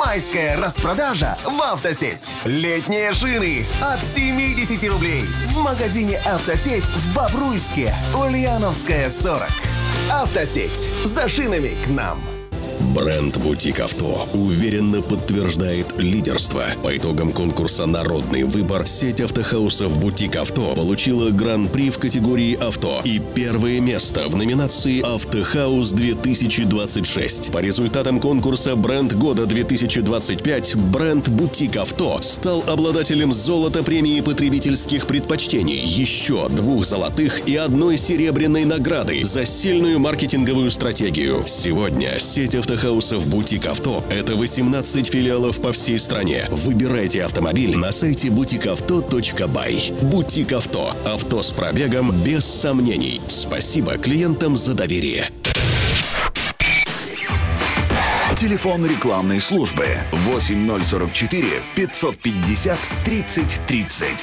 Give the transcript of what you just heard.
Майская распродажа в «Автосеть». Летние шины от 70 рублей. В магазине «Автосеть» в Бобруйске. Ульяновская, 40. «Автосеть». За шинами к нам. Бренд «Бутик Авто» уверенно подтверждает лидерство. По итогам конкурса «Народный выбор» сеть автохаусов «Бутик Авто» получила гран-при в категории «Авто» и первое место в номинации «Автохаус-2026». По результатам конкурса «Бренд года 2025» бренд «Бутик Авто» стал обладателем золота премии потребительских предпочтений, еще 2 золотых и 1 серебряной награды за сильную маркетинговую стратегию. Сегодня сеть автохаусов «Бутик Авто» — это 18 филиалов по всей стране. Выбирайте автомобиль на сайте butikauto.by. «Бутик Авто». Авто с пробегом без сомнений. Спасибо клиентам за доверие. Телефон рекламной службы 8044 550 30 30.